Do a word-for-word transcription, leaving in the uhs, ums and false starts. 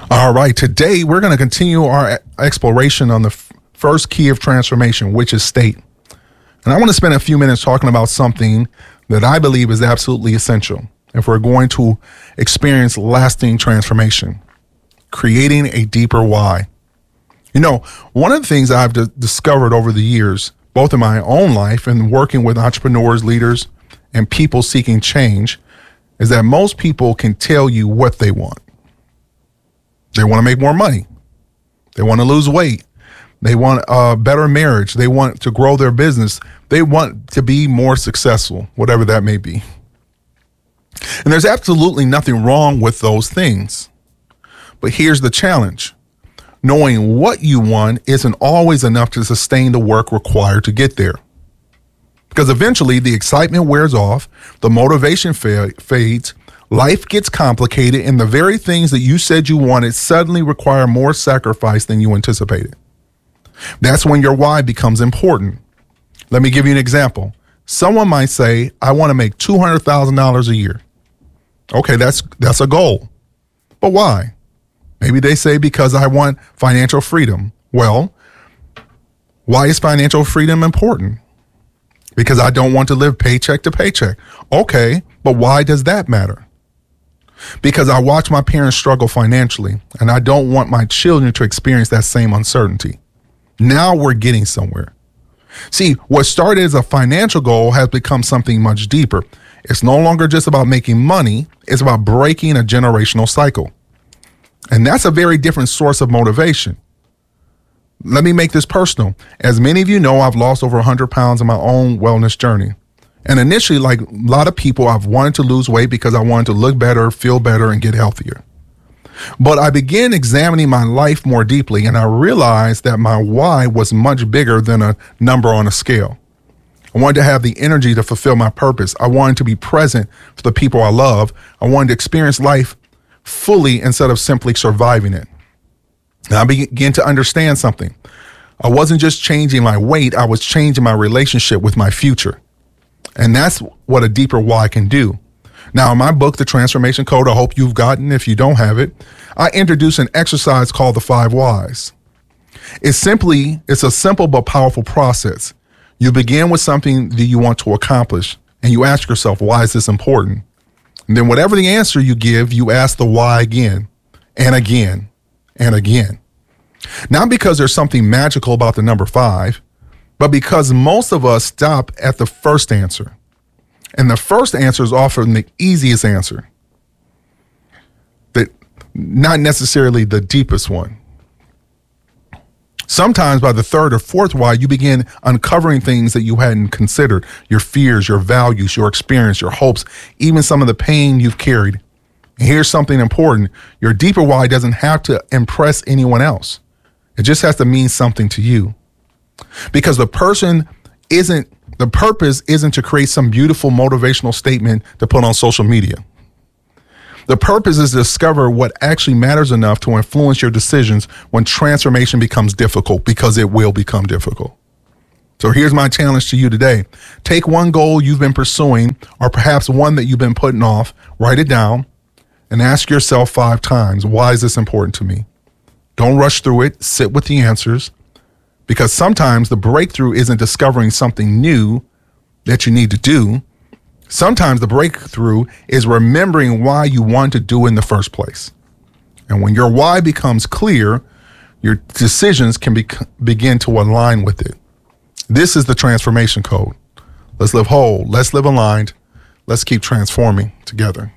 All right, today we're going to continue our exploration on the f- first key of transformation, which is state. And I want to spend a few minutes talking about something that I believe is absolutely essential if we're going to experience lasting transformation, creating a deeper why. You know, one of the things I've d- discovered over the years, both in my own life and working with entrepreneurs, leaders, and people seeking change, is that most people can tell you what they want. They want to make more money. They want to lose weight. They want a better marriage. They want to grow their business. They want to be more successful, whatever that may be. And there's absolutely nothing wrong with those things. But here's the challenge. Knowing what you want isn't always enough to sustain the work required to get there. Because eventually the excitement wears off, the motivation fa- fades, life gets complicated, and the very things that you said you wanted suddenly require more sacrifice than you anticipated. That's when your why becomes important. Let me give you an example. Someone might say, I want to make two hundred thousand dollars a year. Okay, that's that's a goal. But why? Maybe they say because I want financial freedom. Well, why is financial freedom important? Because I don't want to live paycheck to paycheck. Okay, but why does that matter? Because I watch my parents struggle financially, and I don't want my children to experience that same uncertainty. Now we're getting somewhere. See, what started as a financial goal has become something much deeper. It's no longer just about making money. It's about breaking a generational cycle. And that's a very different source of motivation. Let me make this personal. As many of you know, I've lost over one hundred pounds in my own wellness journey. And initially, like a lot of people, I've wanted to lose weight because I wanted to look better, feel better, and get healthier. But I began examining my life more deeply, and I realized that my why was much bigger than a number on a scale. I wanted to have the energy to fulfill my purpose. I wanted to be present for the people I love. I wanted to experience life fully instead of simply surviving it. And I began to understand something. I wasn't just changing my weight, I was changing my relationship with my future. And that's what a deeper why can do. Now, in my book, The Transformation Code, I hope you've gotten, if you don't have it, I introduce an exercise called the five whys. It's simply, it's a simple but powerful process. You begin with something that you want to accomplish, and you ask yourself, why is this important? And then whatever the answer you give, you ask the why again and again and again. Not because there's something magical about the number five, but because most of us stop at the first answer. And the first answer is often the easiest answer, that not necessarily the deepest one. Sometimes by the third or fourth why, you begin uncovering things that you hadn't considered, your fears, your values, your experience, your hopes, even some of the pain you've carried. And here's something important. Your deeper why doesn't have to impress anyone else. It just has to mean something to you. Because the person isn't, the purpose isn't to create some beautiful motivational statement to put on social media. The purpose is to discover what actually matters enough to influence your decisions when transformation becomes difficult, because it will become difficult. So here's my challenge to you today. Take one goal you've been pursuing, or perhaps one that you've been putting off, write it down, and ask yourself five times, why is this important to me? Don't rush through it. Sit with the answers. Because sometimes the breakthrough isn't discovering something new that you need to do. Sometimes the breakthrough is remembering why you want to do it in the first place. And when your why becomes clear, your decisions can be, begin to align with it. This is the transformation code. Let's live whole. Let's live aligned. Let's keep transforming together.